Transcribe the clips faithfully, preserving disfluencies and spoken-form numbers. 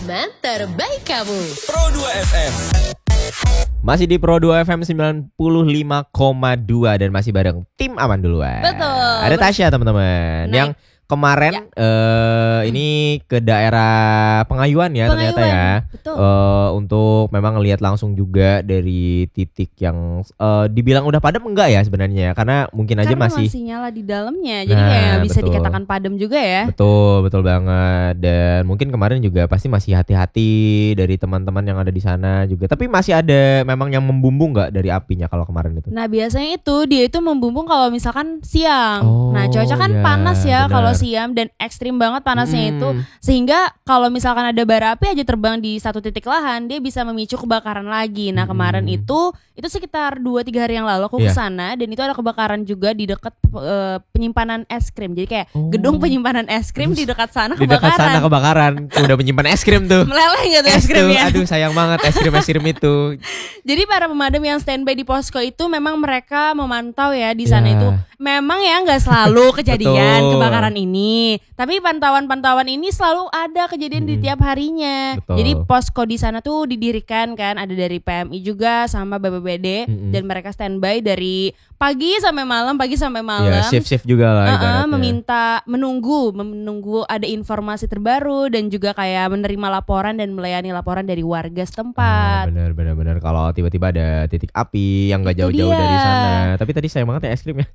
teman terbaik kamu. Pro dua F M. Masih di Pro dua F M sembilan puluh lima koma dua dan masih bareng tim Aman Duluan. Betul. Ada Tasya teman-teman. Nah, yang kemarin ya. eh, ini ke daerah Pengayuan ya Pengayuan, ternyata ya. betul. Eh, untuk memang ngelihat langsung juga dari titik yang eh, dibilang udah padam enggak ya sebenarnya, karena mungkin aja Karena masih masih nyala di dalamnya. Jadi Nah, kayak bisa betul. dikatakan padam juga ya. Betul, betul banget. Dan mungkin kemarin juga pasti masih hati-hati dari teman-teman yang ada di sana juga. Tapi masih ada memang yang membumbung nggak dari apinya kalau kemarin itu? Nah biasanya itu dia itu membumbung kalau misalkan siang. Oh, Nah cuaca kan ya, panas ya benar. kalau siang dan ekstrim banget panasnya Hmm. itu. Sehingga kalau misalkan ada bara api aja terbang di satu titik lahan, dia bisa memicu kebakaran lagi. Nah kemarin Hmm. itu itu sekitar dua tiga hari yang lalu aku Iya. kesana dan itu ada kebakaran juga di dekat eh, penyimpanan es krim. Jadi kayak Oh. gedung penyimpanan es krim di dekat sana Di dekat kebakaran. sana kebakaran. Udah menyimpan es krim tuh. Meleleh gitu es Es tuh, krimnya. aduh sayang banget es krim es krim itu. Jadi para pemadam yang standby di posko itu memang mereka memantau ya di sana Ya. itu. Memang ya nggak selalu kejadian Betul. kebakaran ini, tapi pantauan-pantauan ini selalu ada kejadian di Mm-mm. tiap harinya. Betul. Jadi posko di sana tuh didirikan kan, ada dari P M I juga sama B P B D Mm-mm. dan mereka standby dari pagi sampai malam, pagi sampai malam. Ya shift-shift juga lah Uh-uh, ibaratnya. meminta menunggu menunggu ada informasi terbaru dan juga kayak menerima laporan dan melayani laporan dari warga Ah, setempat. bener bener bener kalau tiba-tiba ada titik api yang gak Itu jauh-jauh dia. dari sana. Tapi tadi sayang banget ya es krim ya.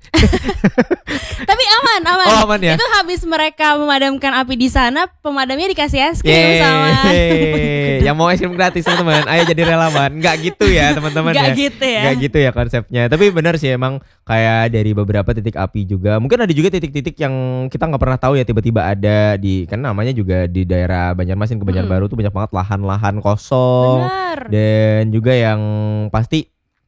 Tapi aman, aman. Oh, aman ya? Itu habis mereka memadamkan api di sana, pemadamnya dikasih es krim Yeay. sama. Yang mau es krim gratis teman-teman, ayo jadi relawan. Enggak gitu ya teman-teman Nggak ya. gitu ya. Nggak gitu ya konsepnya. Tapi benar sih emang kayak dari beberapa titik api juga. Mungkin ada juga titik-titik yang kita nggak pernah tahu ya tiba-tiba ada di, kan namanya juga di daerah Banjarmasin ke Banjarbaru tuh banyak banget lahan-lahan kosong. Benar. Dan juga yang pasti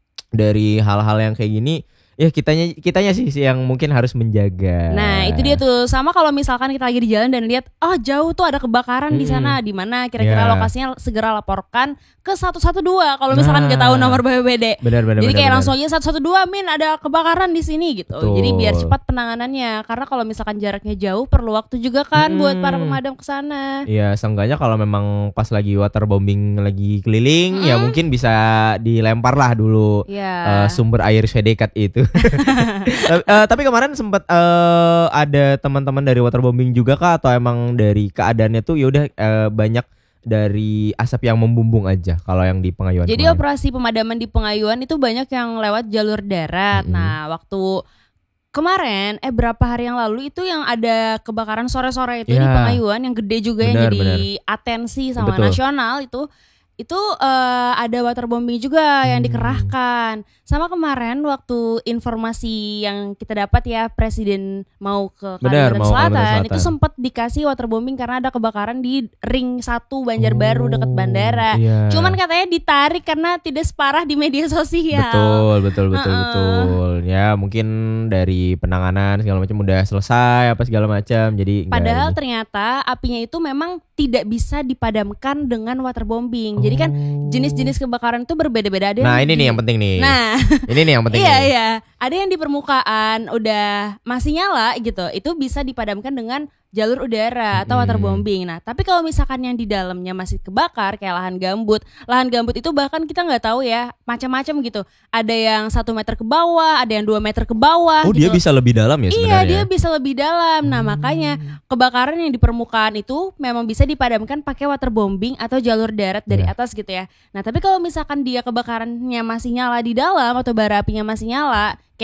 dari hal-hal yang kayak gini ya kitanya kitanya sih sih yang mungkin harus menjaga. Nah, itu dia tuh. Sama kalau misalkan kita lagi di jalan dan lihat, oh jauh tuh ada kebakaran di Mm-mm. sana, di mana kira-kira Ya. lokasinya, segera laporkan ke satu satu dua kalau misalkan Nah. nggak tahu nomor B P B D. Benar benar Jadi benar, kayak benar. langsung aja satu satu dua min ada kebakaran di sini gitu. Betul. Jadi biar cepat penanganannya. Karena kalau misalkan jaraknya jauh perlu waktu juga kan Mm-mm. buat para pemadam ke sana. Iya, seenggaknya kalau memang pas lagi waterbombing lagi keliling ya mungkin bisa dilempar lah dulu Iya. eh, sumber air sedekat itu. Tapi- eh, tapi kemarin sempat eh, ada teman-teman dari waterbombing juga kah, atau emang dari keadaannya tuh ya udah eh, banyak dari asap yang membumbung aja kalau yang di Pengayuan. Jadi kemarin? operasi pemadaman di Pengayuan itu banyak yang lewat jalur darat. Mm-mm. Nah, waktu kemarin eh berapa hari yang lalu itu yang ada kebakaran sore-sore itu di Ya. Pengayuan yang gede juga yang Benar, jadi atensi sama Betul. nasional itu itu eh, ada waterbombing juga yang Hmm. dikerahkan. Sama kemarin waktu informasi yang kita dapat ya Presiden mau ke Benar, Kalimantan mau ke Selatan, Kalimantan itu Selatan. sempat dikasih waterbombing karena ada kebakaran di ring satu Banjarbaru dekat Oh, bandara. iya. Cuman katanya ditarik karena tidak separah di media sosial. Betul, betul, betul, Heeh. betul. Ya mungkin dari penanganan segala macam udah selesai apa segala macam. Jadi nggak Padahal ini. ternyata apinya itu memang tidak bisa dipadamkan dengan waterbombing. Jadi kan Oh. jenis-jenis kebakaran itu berbeda-beda. Ada Nah yang ini di- nih yang penting nih. Nah, Ini nih yang penting iya nih. iya. Ada yang di permukaan udah masih nyala gitu. Itu bisa dipadamkan dengan jalur udara atau Mm-mm. waterbombing. Nah, tapi kalau misalkan yang di dalamnya masih kebakar kayak lahan gambut, lahan gambut itu bahkan kita nggak tahu ya macam-macam gitu. Ada yang satu meter ke bawah, ada yang dua meter ke bawah. Oh dia gitu. bisa lebih dalam ya Iya, sebenarnya. dia bisa lebih dalam. Nah, makanya kebakaran yang di permukaan itu memang bisa dipadamkan pakai waterbombing atau jalur darat dari Iya. atas gitu ya. Nah, tapi kalau misalkan dia kebakarannya masih nyala di dalam atau bara apinya masih nyala,